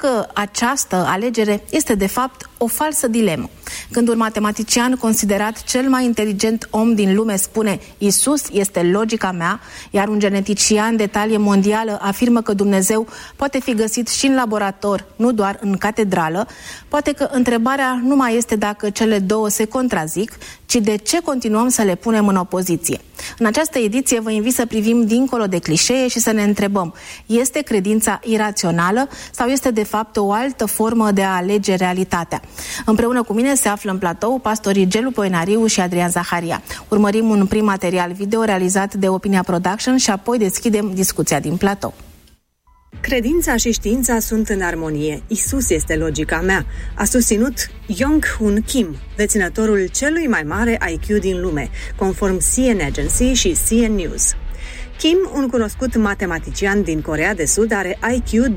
dacă această alegere este de fapt o falsă dilemă. Când un matematician considerat cel mai inteligent om din lume spune Isus este logica mea, iar un genetician de talie mondială afirmă că Dumnezeu poate fi găsit și în laborator, nu doar în catedrală, poate că întrebarea nu mai este dacă cele două se contrazic, ci de ce continuăm să le punem în opoziție. În această ediție vă invit să privim dincolo de clișee și să ne întrebăm, este credința irațională sau este de fapt o altă formă de a alege realitatea? Împreună cu mine se află în platou pastorii Gelu Poenariu și Adrian Zaharia. Urmărim un prim material video realizat de Opinia Production și apoi deschidem discuția din platou. Credința și știința sunt în armonie. Isus este logica mea, a susținut Jong-Hoon Kim, deținătorul celui mai mare IQ din lume, conform CNN Agency și CNN News. Kim, un cunoscut matematician din Coreea de Sud, are IQ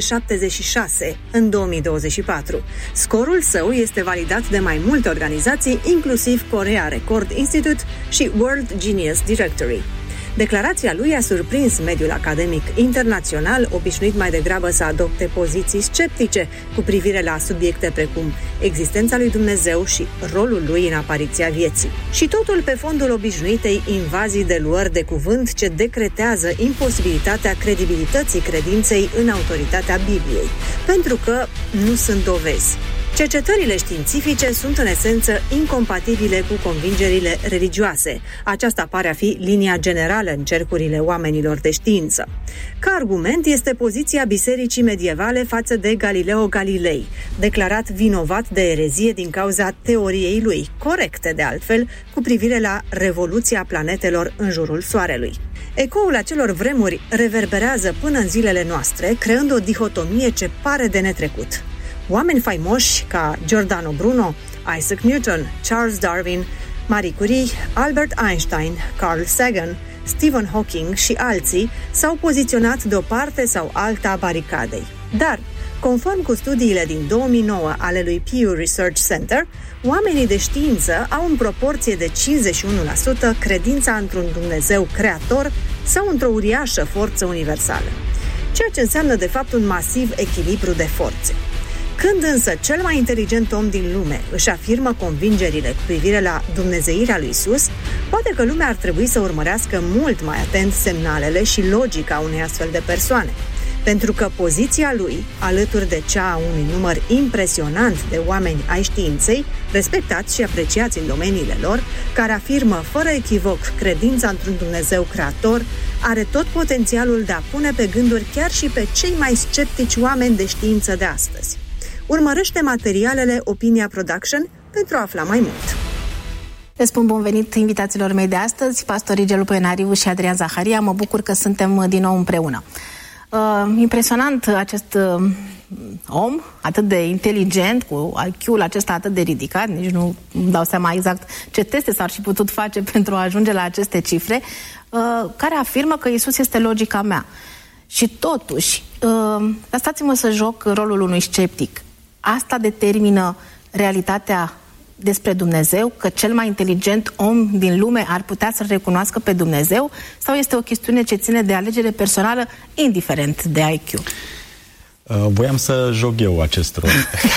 276 în 2024. Scorul său este validat de mai multe organizații, inclusiv Korea Record Institute și World Genius Directory. Declarația lui a surprins mediul academic internațional, obișnuit mai degrabă să adopte poziții sceptice cu privire la subiecte precum existența lui Dumnezeu și rolul lui în apariția vieții. Și totul pe fondul obișnuitei invazii de luări de cuvânt ce decretează imposibilitatea credibilității credinței în autoritatea Bibliei, pentru că nu sunt dovezi. Cercetările științifice sunt în esență incompatibile cu convingerile religioase. Aceasta pare a fi linia generală în cercurile oamenilor de știință. Ca argument este poziția bisericii medievale față de Galileo Galilei, declarat vinovat de erezie din cauza teoriei lui, corecte de altfel, cu privire la revoluția planetelor în jurul Soarelui. Ecoul acelor vremuri reverberează până în zilele noastre, creând o dihotomie ce pare de netrecut. Oameni faimoși ca Giordano Bruno, Isaac Newton, Charles Darwin, Marie Curie, Albert Einstein, Carl Sagan, Stephen Hawking și alții s-au poziționat de o parte sau alta a baricadei. Dar, conform cu studiile din 2009 ale lui Pew Research Center, oamenii de știință au în proporție de 51% credința într-un Dumnezeu creator sau într-o uriașă forță universală, ceea ce înseamnă de fapt un masiv echilibru de forțe. Când însă cel mai inteligent om din lume își afirmă convingerile cu privire la dumnezeirea lui Isus, poate că lumea ar trebui să urmărească mult mai atent semnalele și logica unei astfel de persoane. Pentru că poziția lui, alături de cea a unui număr impresionant de oameni ai științei, respectați și apreciați în domeniile lor, care afirmă fără echivoc credința într-un Dumnezeu creator, are tot potențialul de a pune pe gânduri chiar și pe cei mai sceptici oameni de știință de astăzi. Urmărește materialele Opinia Production pentru a afla mai mult. Le spun bun venit invitaților mei de astăzi, pastorii Gelu Poenariu și Adrian Zaharia. Mă bucur că suntem din nou împreună. Impresionant acest om, atât de inteligent, cu IQ-ul acesta atât de ridicat, nici nu îmi dau seama exact ce teste s-ar fi putut face pentru a ajunge la aceste cifre, care afirmă că Isus este logica mea. Și totuși, lăsați-mă să joc rolul unui sceptic. Asta determină realitatea despre Dumnezeu, că cel mai inteligent om din lume ar putea să recunoască pe Dumnezeu, sau este o chestiune ce ține de alegere personală, indiferent de IQ? Voiam să joc eu acest rol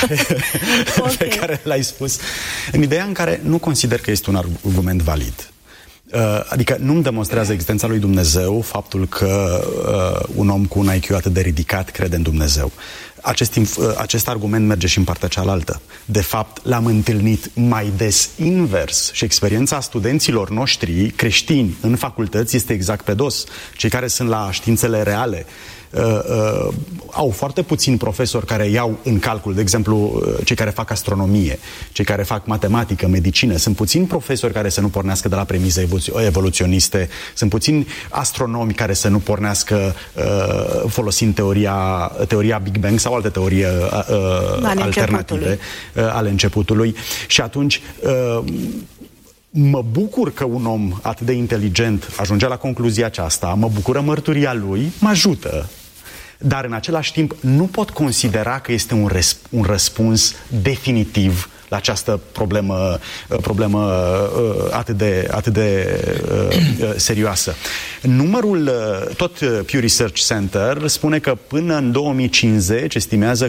pe care l-ai spus, în ideea în care nu consider că este un argument valid. Adică nu-mi demonstrează existența lui Dumnezeu faptul că un om cu un IQ atât de ridicat crede în Dumnezeu. Acest argument merge și în partea cealaltă. De fapt, l-am întâlnit mai des invers și experiența studenților noștri creștini în facultăți este exact pe dos. Cei care sunt la științele reale au foarte puțini profesori care iau în calcul, de exemplu, cei care fac astronomie, cei care fac matematică, medicină. Sunt puțini profesori care să nu pornească de la premize evoluționiste, sunt puțini astronomi care să nu pornească folosind teoria Big Bang sau alte teorii alternative ale începutului. Și atunci mă bucur că un om atât de inteligent ajunge la concluzia aceasta, mă bucură mărturia lui, mă ajută. Dar în același timp nu pot considera că este un răspuns definitiv la această problemă atât de serioasă. Tot Pew Research Center spune că până în 2050 estimează